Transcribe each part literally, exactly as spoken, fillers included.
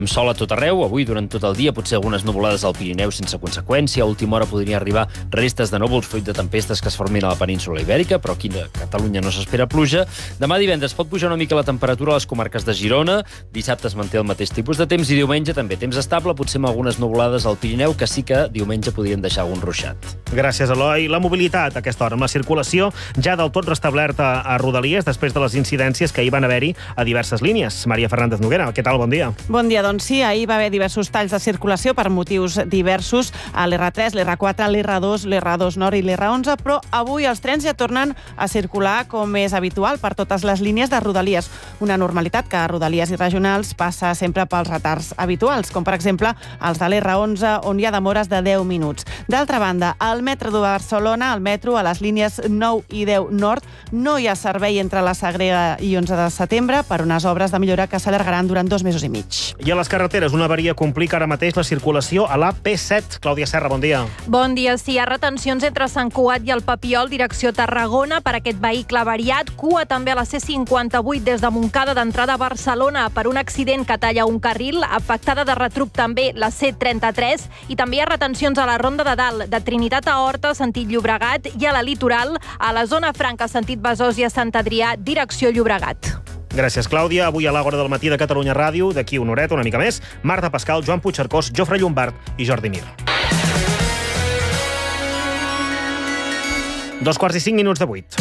Sol a tot arreu, avui durant tot el dia, potser algunes nuvolades al Pirineu sense conseqüència. A última hora podrien arribar restes de núvols fruit de tempestes que es formin a la península Ibèrica, però aquí a Catalunya no s'espera pluja. Demà divendres pot pujar una mica la temperatura a les comarques de Girona. Dissabte es manté el mateix tipus de temps i diumenge també temps estable, potser amb algunes nuvolades al Pirineu, que sí que diumenge podrien deixar algun ruixat. Gràcies, Eloi. La mobilitat a aquesta hora, amb la circulació ja del tot restablerta a Rodalies després de les incidències que hi van haver-hi a diverses línies. Maria Fernández Noguera, què tal? Bon dia. Bon dia, doncs sí, ahir va haver diversos talls de circulació per motius diversos a l'R tres, l'R quatre, l'R dos, l'R dos Nord i l'R onze, però avui els trens ja tornen a circular com és habitual per totes les línies de Rodalies. Una normalitat que a Rodalies i regionals passa sempre pels retards habituals, com per exemple els de l'R onze, on hi ha demores de deu minuts. D'altra banda, al metro de Barcelona, al metro, a les línies nou i deu Nord, no hi ha servei entre la Sagrera i onze de setembre per unes obres de millora que s'allargaran durant dos mesos i mig. I a les carreteres, una avaria complica ara mateix la circulació a l'A P set. Clàudia Serra, bon dia. Bon dia. Sí, hi ha retencions entre Sant Cugat i el Papiol, direcció Tarragona, per aquest vehicle avariat. Cua també a la C cinquanta-vuit des de Montcada d'entrada a Barcelona per un accident que talla un carril. Afectada de retruc també la C trenta-tres. I també hi ha retencions a la Ronda de Dalt, de Trinitat a Horta, sentit Llobregat, i a la Litoral, a la zona franca, sentit Besòs i a Sant Adrià, direcció Llobregat. Gràcies, Clàudia. Avui a l'Àgora del matí de Catalunya Ràdio, d'aquí una horeta, una mica més, Marta Pascal, Joan Puigcercós, Jofre Llombart i Jordi Mir. Dos quarts i cinc minuts de vuit.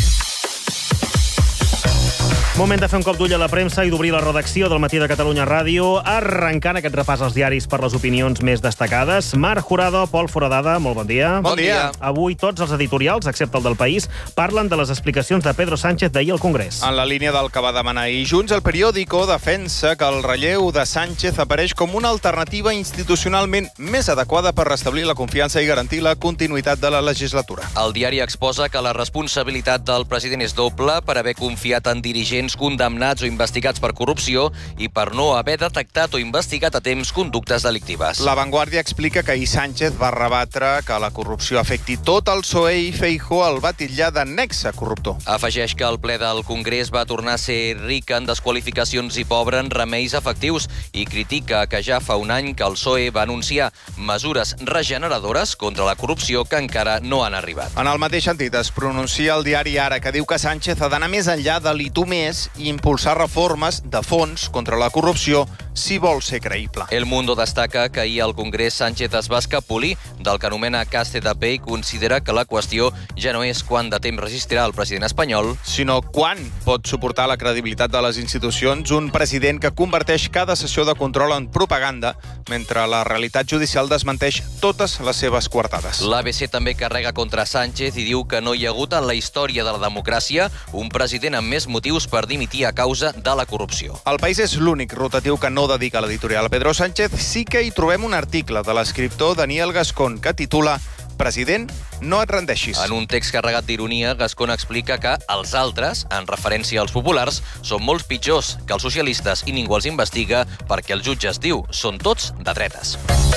Moment de fer un cop d'ull a la premsa i d'obrir la redacció del matí de Catalunya Ràdio, arrencant aquest repàs als diaris per les opinions més destacades. Marc Jurado, Pol Foradada, molt bon dia. Bon dia. Avui tots els editorials, excepte el del País, parlen de les explicacions de Pedro Sánchez d'ahir al Congrés. En la línia del que va demanar ahir Junts, el periòdico defensa que el relleu de Sánchez apareix com una alternativa institucionalment més adequada per restablir la confiança i garantir la continuïtat de la legislatura. El diari exposa que la responsabilitat del president és doble per haver confiat en dirigents condemnats o investigats per corrupció i per no haver detectat o investigat a temps conductes delictives. La Vanguardia explica que ahir Sánchez va rebatre que la corrupció afecti tot el P S O E i Feijóo el va titllar de nexe corruptor. Afegeix que el ple del Congrés va tornar a ser ric en desqualificacions i pobre en remeis efectius i critica que ja fa un any que el P S O E va anunciar mesures regeneradores contra la corrupció que encara no han arribat. En el mateix sentit es pronuncia el diari Ara, que diu que Sánchez ha d'anar més enllà de l'I Tu Més i impulsar reformes de fons contra la corrupció si vol ser creïble. El Mundo destaca que ahir al Congrés Sánchez es va escapolir del que anomena cas T D P i considera que la qüestió ja no és quant de temps resistirà el president espanyol, sinó quan pot suportar la credibilitat de les institucions un president que converteix cada sessió de control en propaganda, mentre la realitat judicial desmenteix totes les seves coartades. L'A B C també carrega contra Sánchez i diu que no hi ha hagut en la història de la democràcia un president amb més motius per dimitir a causa de la corrupció. El País és l'únic rotatiu que no dedica l'editorial a Pedro Sánchez. Sí que hi trobem un article de l'escriptor Daniel Gascón que titula President, no et rendeixis. En un text carregat d'ironia, Gascón explica que els altres, en referència als populars, són molt pitjors que els socialistes i ningú els investiga perquè els jutges, diu, són tots de dretes.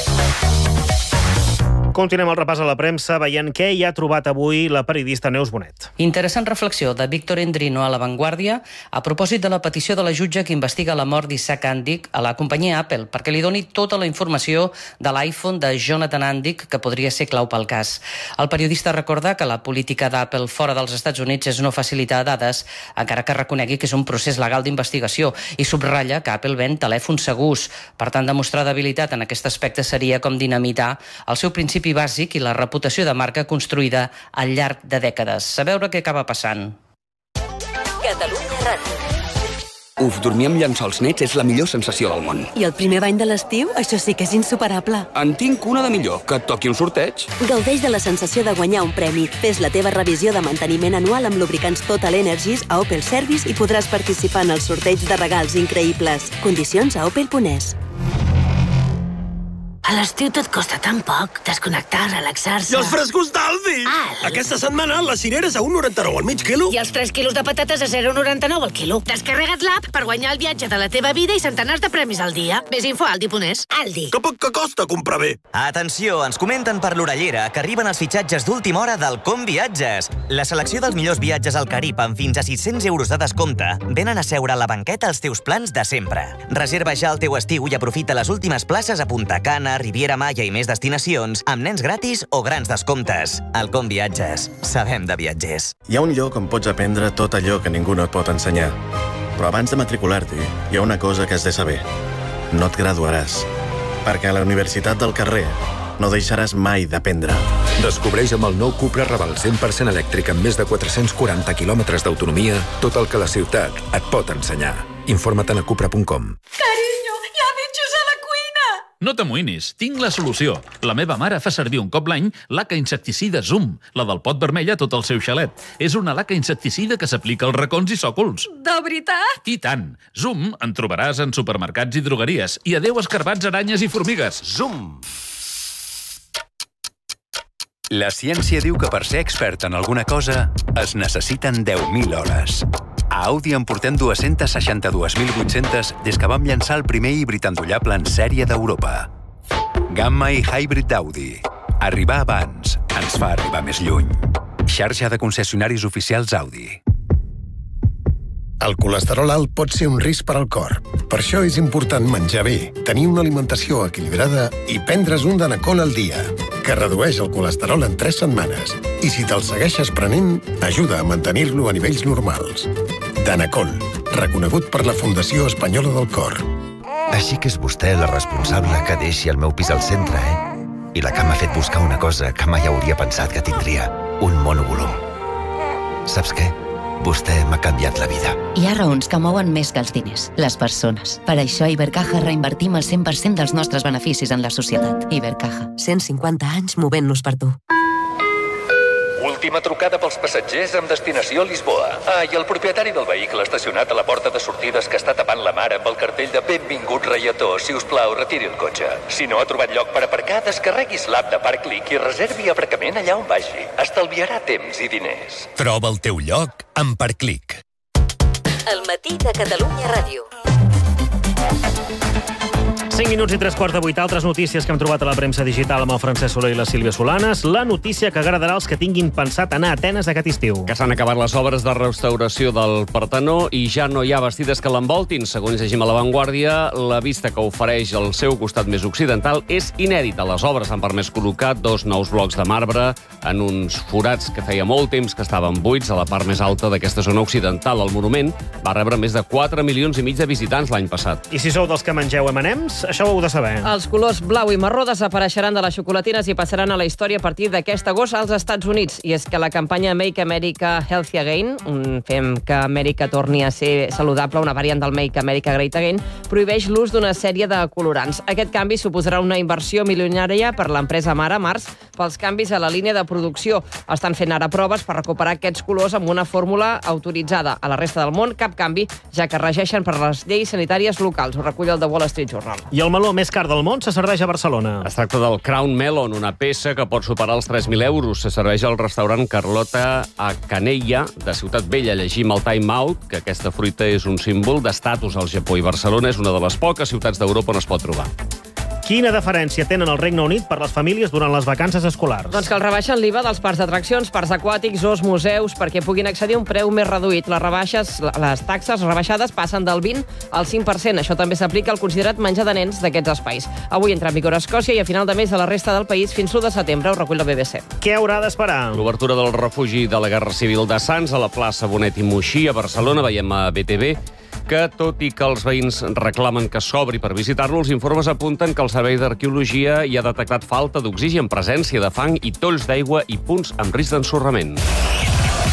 Continuem el repàs a la premsa veient què hi ha trobat avui la periodista Neus Bonet. Interessant reflexió de Víctor Endrino a La Vanguardia a propòsit de la petició de la jutge que investiga la mort d'Isaac Andic a la companyia Apple perquè li doni tota la informació de l'iPhone de Jonathan Andic que podria ser clau pel cas. El periodista recorda que la política d'Apple fora dels Estats Units és no facilitar dades, encara que reconegui que és un procés legal d'investigació i subratlla que Apple ven telèfons segurs. Per tant, demostrar debilitat en aquest aspecte seria com dinamitar el seu principi bàsic i la reputació de marca construïda al llarg de dècades. A veure què acaba passant. Catalunya Ràdio. Uf, dormir amb llençols nets és la millor sensació del món. I el primer bany de l'estiu? Això sí que és insuperable. En tinc una de millor, que et toqui un sorteig. Gaudeix de la sensació de guanyar un premi. Fes la teva revisió de manteniment anual amb lubricants Total Energies a Opel Service i podràs participar en el sorteig de regals increïbles. Condicions a opel punt es. A l'estiu tot costa tan poc. Desconnectar, relaxar-se... I els frescos d'Aldi! Aldi! Aquesta setmana les cireres a un coma noranta-nou al mig quilo. I els tres quilos de patates a zero coma noranta-nou al quilo. Descarrega't l'app per guanyar el viatge de la teva vida i centenars de premis al dia. Més info a aldi punt es. Aldi. Que poc que costa comprar bé. Atenció, ens comenten per l'orellera que arriben els fitxatges d'última hora del Com Viatges. La selecció dels millors viatges al Carib amb fins a sis-cents euros de descompte venen a seure a la banqueta als teus plans de sempre. Reserva ja el teu estiu i aprofita les últimes places a Punta Cana, Riviera Maya i més destinacions amb nens gratis o grans descomptes. El Com Viatges. Sabem de viatgers. Hi ha un lloc on pots aprendre tot allò que ningú no et pot ensenyar. Però abans de matricular-t'hi, hi ha una cosa que has de saber. No et graduaràs. Perquè a la Universitat del Carrer no deixaràs mai d'aprendre. Descobreix amb el nou Cupra Raval cent per cent elèctric amb més de quatre-cents quaranta quilòmetres d'autonomia tot el que la ciutat et pot ensenyar. Informa't a cupra punt com. Carinyo, hi ha bitxos a la cuina! No t'amoïnis, tinc la solució. La meva mare fa servir un cop l'any laca insecticida Zoom, la del pot vermell a tot el seu xalet. És una laca insecticida que s'aplica als racons i sòcols. De veritat? I tant! Zoom en trobaràs en supermercats i drogueries. I adeu escarbats, aranyes i formigues. Zoom! La ciència diu que per ser expert en alguna cosa es necessiten deu mil hores. A Audi en portem dues-centes seixanta-dues mil vuit-centes des que vam llançar el primer híbrid endollable en sèrie d'Europa. Gamma i Hybrid d'Audi. Arribar abans ens fa arribar més lluny. Xarxa de concessionaris oficials Audi. El colesterol alt pot ser un risc per al cor. Per això és important menjar bé, tenir una alimentació equilibrada i prendre's un Danacol al dia, que redueix el colesterol en tres setmanes. I si te'l segueixes prenent, ajuda a mantenir-lo a nivells normals. Danacol, reconegut per la Fundació Espanyola del Cor. Així que és vostè la responsable que deixi el meu pis al centre, eh? I la que m'ha fet buscar una cosa que mai hauria pensat que tindria, un monovolum. Saps què? Vostè m'ha canviat la vida. Hi ha raons que mouen més que els diners, les persones. Per això a Ibercaja reinvertim el cent per cent dels nostres beneficis en la societat. Ibercaja. cent cinquanta anys movent-nos per tu. Última trucada pels passatgers amb destinació a Lisboa. Ah, i el propietari del vehicle estacionat a la porta de sortides que està tapant la mar amb el cartell de Benvingut Reietó. Si us plau, retiri el cotxe. Si no ha trobat lloc per aparcar, descarreguis l'app de Parclick i reservi aparcament allà on vagi. Estalviarà temps i diners. Troba el teu lloc amb Parclick. El matí de Catalunya Ràdio. cinc minuts i tres quarts de vuit. Altres notícies que hem trobat a la premsa digital amb el Francesc Soler i la Sílvia Solanes. La notícia que agradarà als que tinguin pensat anar a Atenes aquest estiu. Que s'han acabat les obres de restauració del Partenó i ja no hi ha vestides que l'envoltin. Segons llegim a La Vanguardia, la vista que ofereix el seu costat més occidental és inèdita. Les obres han permès col·locar dos nous blocs de marbre en uns forats que feia molt temps que estaven buits a la part més alta d'aquesta zona occidental. El monument va rebre més de quatre milions i mig de visitants l'any passat. I si sou dels que mengeu eme and ems, això ho heu de saber. Els colors blau i marró desapareixeran de les xocolatines i passaran a la història a partir d'aquest agost als Estats Units. I és que la campanya Make America Healthy Again, un fem que Amèrica torni a ser saludable, una variant del Make America Great Again, prohibeix l'ús d'una sèrie de colorants. Aquest canvi suposarà una inversió milionària per l'empresa mare Mars pels canvis a la línia de producció. Estan fent ara proves per recuperar aquests colors amb una fórmula autoritzada. A la resta del món, cap canvi, ja que regeixen per les lleis sanitàries locals. Ho recull el The Wall Street Journal. I el meló més car del món se serveix a Barcelona. Es tracta del Crown Melon, una peça que pot superar els tres mil euros. Se serveix al restaurant Carlota a Canella, de Ciutat Vella. Llegim al Time Out que aquesta fruita és un símbol d'estatus al Japó i Barcelona és una de les poques ciutats d'Europa on es pot trobar. Quina deferència tenen al Regne Unit per les famílies durant les vacances escolars? Doncs que el rebaixen l'I V A dels parcs d'atraccions, parcs aquàtics, zoos, museus, perquè puguin accedir a un preu més reduït. Les rebaixes, les taxes rebaixades passen del vint al cinc per cent. Això també s'aplica al considerat menjar de nens d'aquests espais. Avui entra en vigor a Escòcia i a final de mes a la resta del país fins l'u de setembre, ho recull la B B C. Què haurà d'esperar? L'obertura del refugi de la Guerra Civil de Sants a la plaça Bonet i Moixí, a Barcelona. Veiem a B T V que, tot i que els veïns reclamen que s'obri per visitar-lo, els informes apunten que el Servei d'Arqueologia hi ha detectat falta d'oxigen, presència de fang i tolls d'aigua i punts amb risc d'ensorrament.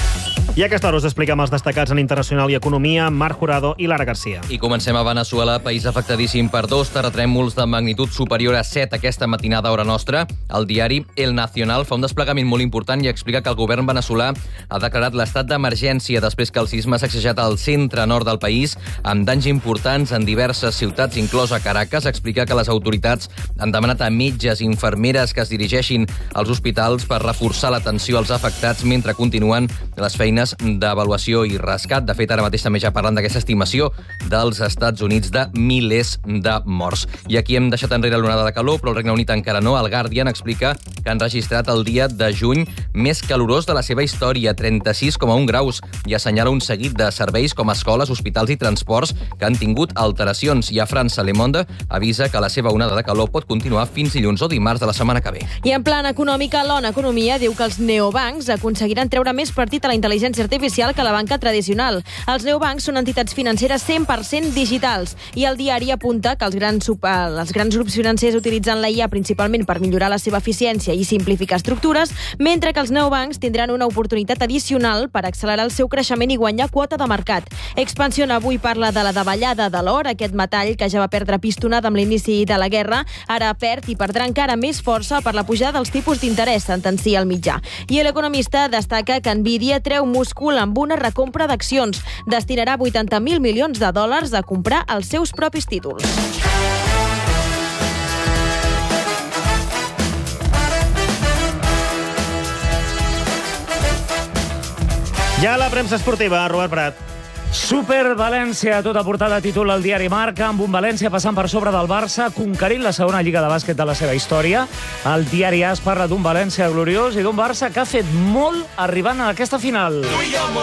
I a aquesta hora us expliquem els destacats en internacional i economia, Marc Jurado i Lara Garcia. I comencem a Veneçuela, país afectadíssim per dos terratrèmols de magnitud superior a set aquesta matinada a hora nostra. El diari El Nacional fa un desplegament molt important i explica que el govern veneçolà ha declarat l'estat d'emergència després que el sisme s'ha sacsejat al centre-nord del país, amb danys importants en diverses ciutats, inclosa Caracas. Explica que les autoritats han demanat a metges i infermeres que es dirigeixin als hospitals per reforçar l'atenció als afectats mentre continuen les feines d'avaluació i rescat. De fet, ara mateix també ja parlen d'aquesta estimació dels Estats Units de milers de morts. I aquí hem deixat enrere l'onada de calor, però el Regne Unit encara no. El Guardian explica que han registrat el dia de juny més calorós de la seva història, trenta-sis coma un graus, i assenyala un seguit de serveis com escoles, hospitals i transports que han tingut alteracions. I a França, Le Monde avisa que la seva onada de calor pot continuar fins dilluns o dimarts de la setmana que ve. I en plan econòmic, l'O N U Economia diu que els neobancs aconseguiran treure més partit a la intel·ligència artificial que la banca tradicional. Els neobancs són entitats financeres cent per cent digitals i el diari apunta que els grans, els grans grups financers utilitzen la I A principalment per millorar la seva eficiència i simplificar estructures, mentre que els neobancs tindran una oportunitat addicional per accelerar el seu creixement i guanyar quota de mercat. Expansión avui parla de la davallada de l'or, aquest metall que ja va perdre pistonada amb l'inici de la guerra, ara perd i perdrà encara més força per la pujada dels tipus d'interès, sentencia el mitjà. I l'economista destaca que Nvidia treu múscul amb una recompra d'accions. Destinarà vuitanta mil milions de dòlars a comprar els seus propis títols. Ja la premsa esportiva, Robert Prat. Super València, tota portada títol al diari Marca, amb un València passant per sobre del Barça, conquerint la segona lliga de bàsquet de la seva història. El diari AS parla d'un València gloriós i d'un Barça que ha fet molt arribant a aquesta final.